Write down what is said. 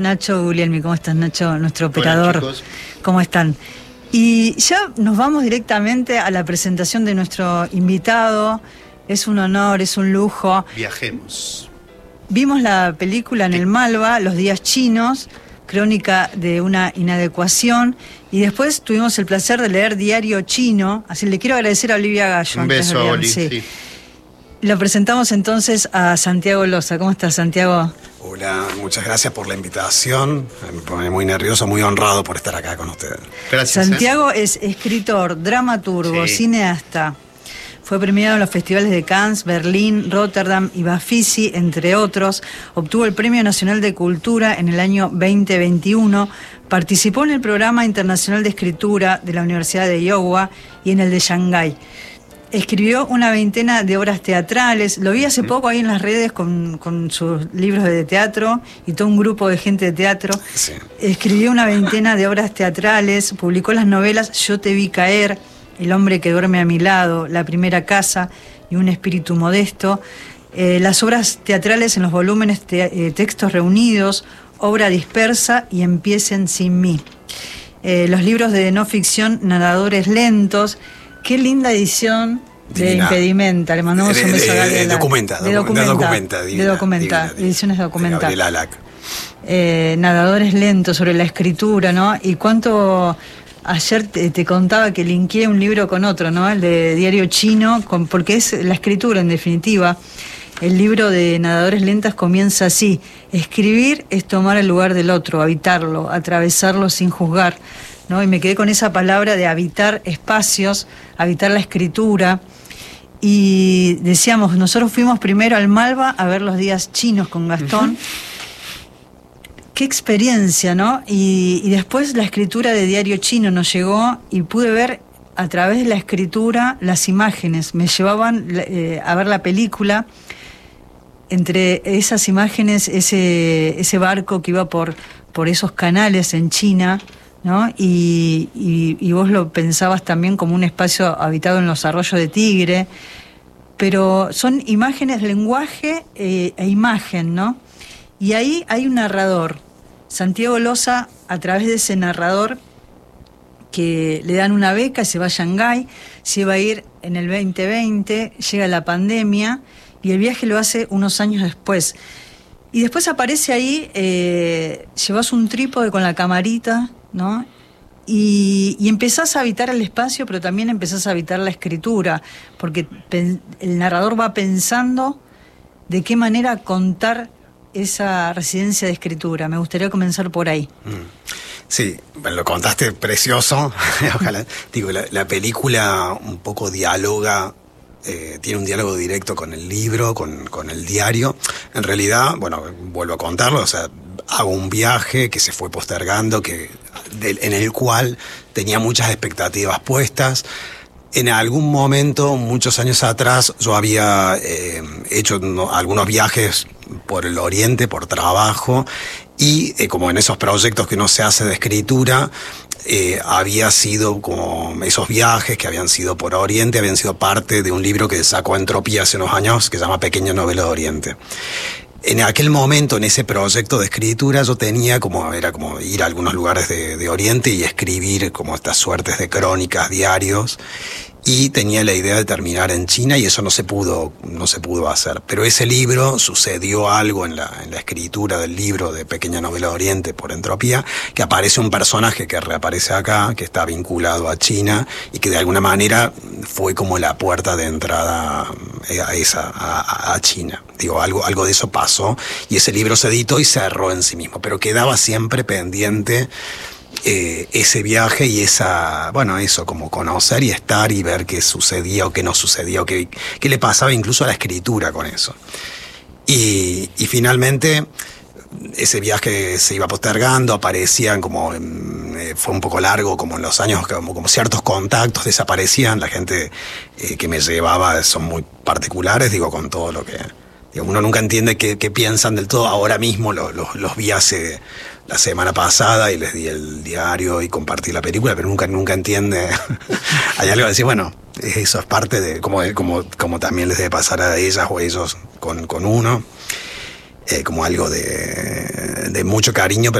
Nacho Guglielmi, ¿cómo estás, Nacho? Nuestro operador. Hola, chicos. ¿Cómo están? Y ya nos vamos directamente a la presentación de nuestro invitado. Es un honor, es un lujo. Viajemos. Vimos la película en el Malva, Los días chinos, crónica de una inadecuación, y después tuvimos el placer de leer Diario Chino. Así le quiero agradecer a Olivia Gallo. Un beso a Oli. Sí. Lo presentamos entonces a Santiago Loza. ¿Cómo estás, Santiago? Hola, muchas gracias por la invitación. Me pone muy nervioso, muy honrado por estar acá con ustedes. Gracias. Santiago es escritor, dramaturgo, Sí. cineasta. Fue premiado en los festivales de Cannes, Berlín, Rotterdam y Bafisi, entre otros. Obtuvo el Premio Nacional de Cultura en el año 2021. Participó en el Programa Internacional de Escritura de la Universidad de Iowa y en el de Shanghái. Escribió una veintena de obras teatrales. Lo vi hace poco ahí en las redes con sus libros de teatro y todo un grupo de gente de teatro. Sí. Escribió una veintena de obras teatrales, publicó las novelas Yo te vi caer, El hombre que duerme a mi lado, La primera casa y Un espíritu modesto. Las obras teatrales en los volúmenes Textos reunidos, Obra dispersa y Empiecen sin mí. Los libros de no ficción Nadadores lentos. Qué linda edición de Divina. Impedimenta. Le mandamos un beso a Gabriela. De Documenta. Ediciones de Documenta. Gabriela Alac. Nadadores lentos sobre la escritura, ¿no? Y cuánto... Ayer te contaba que linkeé un libro con otro, ¿no? El de Diario Chino, porque es la escritura en definitiva. El libro de Nadadores lentas comienza así: escribir es tomar el lugar del otro, habitarlo, atravesarlo sin juzgar, ¿no? Y me quedé con esa palabra de habitar espacios, habitar la escritura. Y decíamos, nosotros fuimos primero al Malva a ver Los días chinos con Gastón. Qué experiencia, ¿no? Y después la escritura de Diario Chino nos llegó y pude ver a través de la escritura las imágenes. Me llevaban a ver la película. Entre esas imágenes, ese barco que iba por esos canales en China, ¿no? Y vos lo pensabas también como un espacio habitado en los arroyos de Tigre. Pero son imágenes, lenguaje e imagen, ¿no? Y ahí hay un narrador, Santiago Loza, a través de ese narrador que le dan una beca, se va a Shanghái, se iba a ir en el 2020, llega la pandemia y el viaje lo hace unos años después. Y después aparece ahí, llevas un trípode con la camarita, ¿no? Y empezás a habitar el espacio, pero también empezás a habitar la escritura, porque el narrador va pensando de qué manera contar esa residencia de escritura. Me gustaría comenzar por ahí. Sí, lo contaste precioso. Ojalá. Digo, la película un poco dialoga, tiene un diálogo directo con el libro, con el diario. En realidad, bueno, vuelvo a contarlo, o sea, hago un viaje que se fue postergando, en el cual tenía muchas expectativas puestas. En algún momento, muchos años atrás, yo había hecho algunos viajes por el Oriente, por trabajo, y como en esos proyectos que uno se hace de escritura, había sido como esos viajes que habían sido por Oriente, habían sido parte de un libro que sacó Entropía hace unos años, que se llama Pequeña Novela de Oriente. En aquel momento, en ese proyecto de escritura, yo tenía era como ir a algunos lugares de Oriente y escribir como estas suertes de crónicas, diarios, y tenía la idea de terminar en China, y eso no se pudo hacer. Pero ese libro, sucedió algo en la escritura del libro de Pequeña Novela de Oriente por Entropía, que aparece un personaje que reaparece acá, que está vinculado a China, y que de alguna manera fue como la puerta de entrada a China. Digo, algo de eso pasó, y ese libro se editó y cerró en sí mismo, pero quedaba siempre pendiente ese viaje y eso, como conocer y estar y ver qué sucedía o qué no sucedía, o qué le pasaba incluso a la escritura con eso. Y finalmente ese viaje se iba postergando, aparecían como, fue un poco largo, como en los años, como ciertos contactos desaparecían, la gente que me llevaba son muy particulares, digo, con todo lo que... Digo, uno nunca entiende qué piensan del todo. Ahora mismo los vi hace la semana pasada y les di el diario y compartí la película, pero nunca entiende. Hay algo de decir, bueno, eso es parte de como también les debe pasar a ellas o a ellos con uno. como algo de mucho cariño,